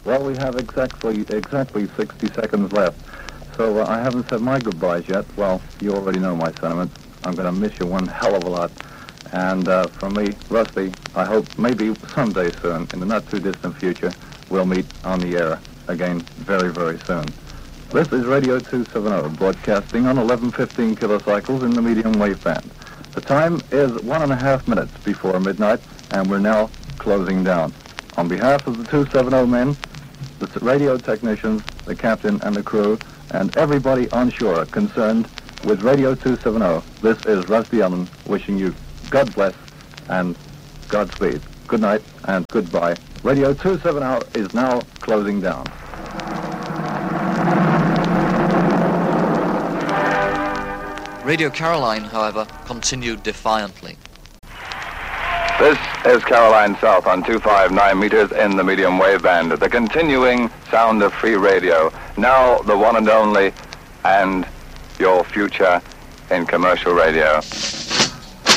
Well, we have exactly 60 seconds left. So I haven't said my goodbyes yet. Well, you already know my sentiments. I'm going to miss you one hell of a lot. And from me, Rusty, I hope maybe someday soon, in the not-too-distant future, we'll meet on the air again very, very soon. This is Radio 270, broadcasting on 1115 kilocycles in the medium wave band. The time is 1.5 minutes before midnight, and we're now closing down. On behalf of the 270 men, the radio technicians, the captain and the crew, and everybody on shore concerned with Radio 270, this is Rusty Ellen wishing you God bless and Godspeed. Good night and goodbye. Radio 270 is now closing down. Radio Caroline, however, continued defiantly. This is Caroline South on 259 meters in the medium wave band. The continuing sound of free radio. Now the one and only, and your future in commercial radio.